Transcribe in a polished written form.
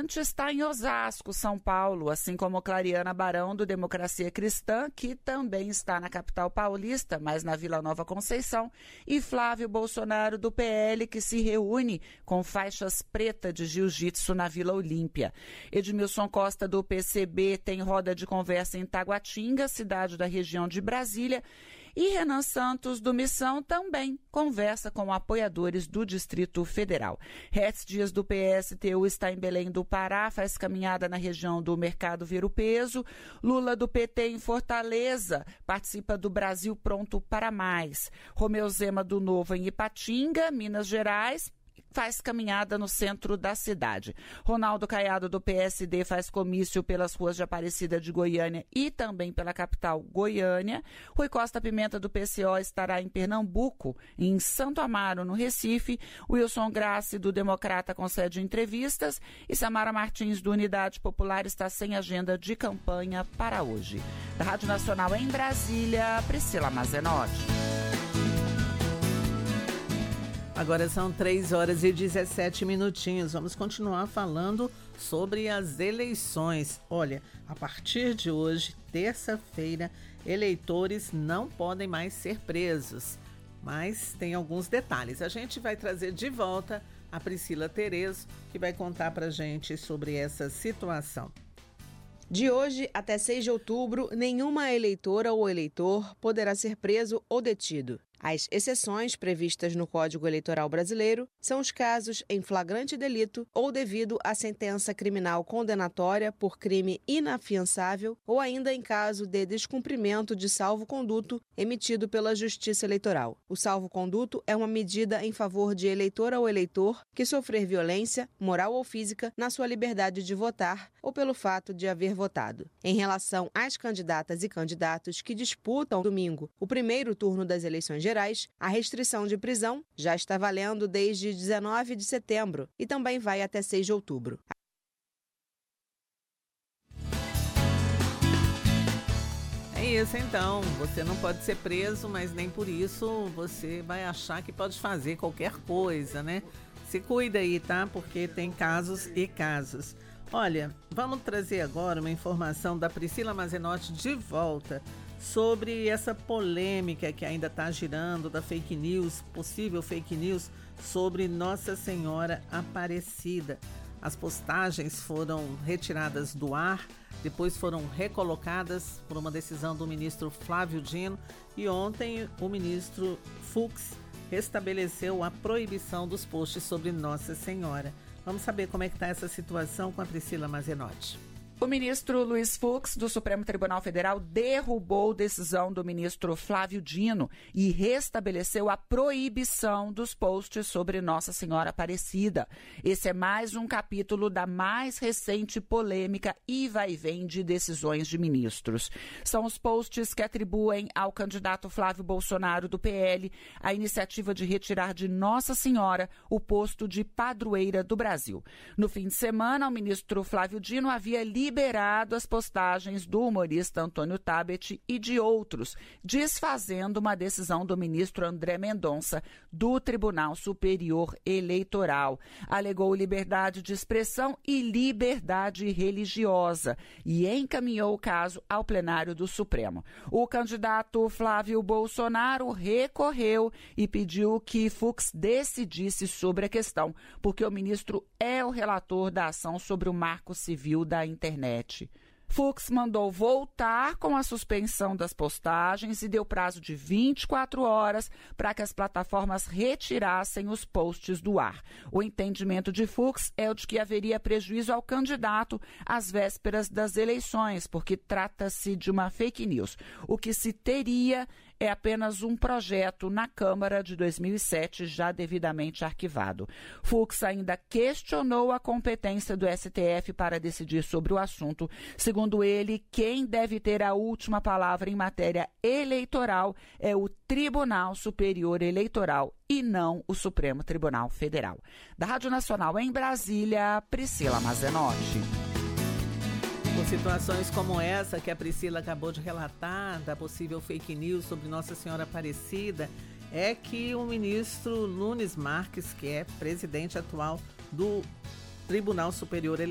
Cavalcante está em Osasco, São Paulo, assim como Clariana Barão, do Democracia Cristã, que também está na capital paulista, mas na Vila Nova Conceição, e Flávio Bolsonaro, do PL, que se reúne com faixas pretas de jiu-jitsu na Vila Olímpia. Edmilson Costa, do PCB, tem roda de conversa em Taguatinga, cidade da região de Brasília, e Renan Santos, do Missão, também conversa com apoiadores do Distrito Federal. Hetz Dias, do PSTU, está em Belém do Pará, faz caminhada na região do Mercado Ver o Peso. Lula, do PT, em Fortaleza, participa do Brasil Pronto para Mais. Romeu Zema, do Novo, em Ipatinga, Minas Gerais, faz caminhada no centro da cidade. Ronaldo Caiado, do PSD, faz comício pelas ruas de Aparecida de Goiânia e também pela capital Goiânia. Rui Costa Pimenta, do PCO, estará em Pernambuco, em Santo Amaro, no Recife. Wilson Grassi, do Democrata, concede entrevistas. E Samara Martins, do Unidade Popular, está sem agenda de campanha para hoje. Da Rádio Nacional em Brasília, Priscila Mazenotti. Agora são 3h17. Vamos continuar falando sobre as eleições. Olha, a partir de hoje, terça-feira, eleitores não podem mais ser presos. Mas tem alguns detalhes. A gente vai trazer de volta a Priscila Terezo, que vai contar pra gente sobre essa situação. De hoje até 6 de outubro, nenhuma eleitora ou eleitor poderá ser preso ou detido. As exceções previstas no Código Eleitoral Brasileiro são os casos em flagrante delito ou devido à sentença criminal condenatória por crime inafiançável ou ainda em caso de descumprimento de salvo-conduto emitido pela Justiça Eleitoral. O salvo-conduto é uma medida em favor de eleitora ou eleitor que sofrer violência, moral ou física, na sua liberdade de votar ou pelo fato de haver votado. Em relação às candidatas e candidatos que disputam domingo o primeiro turno das eleições gerais, a restrição de prisão já está valendo desde 19 de setembro e também vai até 6 de outubro. É isso então, você não pode ser preso, mas nem por isso você vai achar que pode fazer qualquer coisa, né? Se cuida aí, tá? Porque tem casos e casos. Olha, vamos trazer agora uma informação da Priscila Mazenotti de volta sobre essa polêmica que ainda está girando da fake news, possível fake news sobre Nossa Senhora Aparecida. As postagens foram retiradas do ar, depois foram recolocadas por uma decisão do ministro Flávio Dino e ontem o ministro Fux restabeleceu a proibição dos posts sobre Nossa Senhora. Vamos saber como é que está essa situação com a Priscila Mazenotti. O ministro Luiz Fux, do Supremo Tribunal Federal, derrubou decisão do ministro Flávio Dino e restabeleceu a proibição dos posts sobre Nossa Senhora Aparecida. Esse é mais um capítulo da mais recente polêmica e vai-vem de decisões de ministros. São os posts que atribuem ao candidato Flávio Bolsonaro, do PL, a iniciativa de retirar de Nossa Senhora o posto de padroeira do Brasil. No fim de semana, o ministro Flávio Dino havia liberado as postagens do humorista Antônio Tabet e de outros, desfazendo uma decisão do ministro André Mendonça do Tribunal Superior Eleitoral. Alegou liberdade de expressão e liberdade religiosa e encaminhou o caso ao plenário do Supremo. O candidato Flávio Bolsonaro recorreu e pediu que Fux decidisse sobre a questão, porque o ministro é o relator da ação sobre o Marco Civil da Internet. Fux mandou voltar com a suspensão das postagens e deu prazo de 24 horas para que as plataformas retirassem os posts do ar. O entendimento de Fux é o de que haveria prejuízo ao candidato às vésperas das eleições, porque trata-se de uma fake news. O que se teria é apenas um projeto na Câmara de 2007, já devidamente arquivado. Fux ainda questionou a competência do STF para decidir sobre o assunto. Segundo ele, quem deve ter a última palavra em matéria eleitoral é o Tribunal Superior Eleitoral e não o Supremo Tribunal Federal. Da Rádio Nacional em Brasília, Priscila Mazenotti. Com situações como essa que a Priscila acabou de relatar, da possível fake news sobre Nossa Senhora Aparecida, é que o ministro Nunes Marques, que é presidente atual do Tribunal Superior Eleitoral,